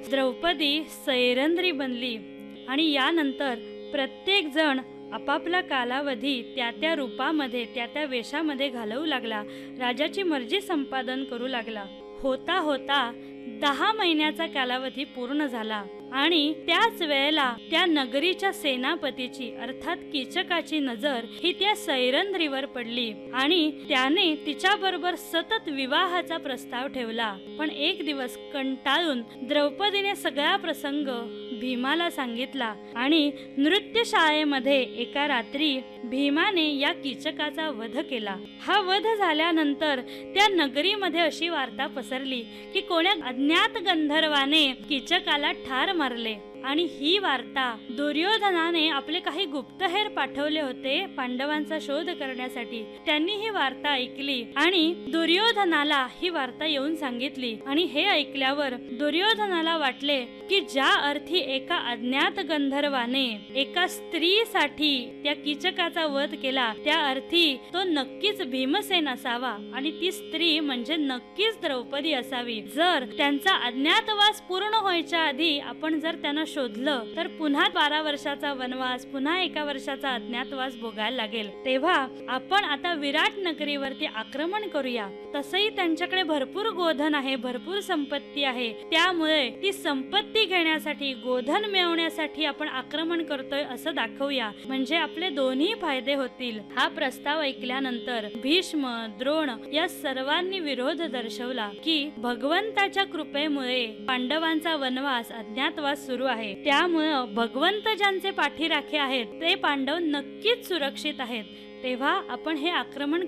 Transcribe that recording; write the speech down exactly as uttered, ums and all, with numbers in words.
द्रौपदी सैरंध्री बनली आणि यानंतर प्रत्येक जण आपापला कालावधी त्या त्या रूपामध्ये त्या त्या वेशामध्ये घालवू लागला, राजाची मर्जी संपादन करू लागला। होता होता दहा महिन्याचा कालावधी पूर्ण झाला आणि त्याच वेळेला त्या नगरीच्या सेनापतीची अर्थात कीचकाची नजर ही त्या सैरंध्रीवर पडली आणि त्याने तिच्याबरोबर सतत विवाहाचा प्रस्ताव ठेवला। पण एक दिवस कंटाळून द्रौपदीने सगळा प्रसंग भीमाला सांगितला आणि नृत्यशाळेमध्ये एका रात्री भीमाने या कीचकाचा वध केला। हा वध झाल्यानंतर त्या नगरीमध्ये अशी वार्ता पसरली की कोण्या अज्ञात गंधर्वाने कीचकाला ठार मारले आणि ही वार्ता दुर्योधनाने आपले काही गुप्तहेर पाठवले होते पांडवांचा शोध करण्यासाठी। त्यांनी ही वार्ता ऐकली आणि दुर्योधनाला ही वार्ता येऊन सांगितली आणि हे ऐकल्यावर दुर्योधनाला वाटले की ज्या अर्थी एका अज्ञात गंधर्वाने एका स्त्रीसाठी त्या कीचकाचा वध केला त्या अर्थी तो नक्कीच भीमसेन असावा आणि ती स्त्री म्हणजे नक्कीच द्रौपदी असावी। जर त्यांचा अज्ञातवास पूर्ण व्हायच्या आधी आपण जर त्यांना शोधलं तर पुन्हा बारा वर्षाचा वनवास, पुन्हा एका वर्षाचा अज्ञातवास भोगायला लागेल। तेव्हा आपण आता विराट नगरीवरती आक्रमण करूया। तसंही त्यांच्याकडे भरपूर गोधन आहे, भरपूर संपत्ती आहे, त्यामुळे ती संपत्ती घेण्यासाठी, गोधन मिळवण्यासाठी आपण आक्रमण करतोय असं दाखवूया, म्हणजे आपले दोन्ही फायदे होतील। हा प्रस्ताव ऐकल्यानंतर भीष्म, द्रोण या सर्वांनी विरोध दर्शवला की भगवंताच्या कृपेमुळे पांडवांचा वनवास, अज्ञातवास सुरू आहे, त्यामुळे भगवंत ज्यांचे पाठीराखे आहेत ते पांडव नक्कीच सुरक्षित आहेत। तेव्हा आपण हे आक्रमण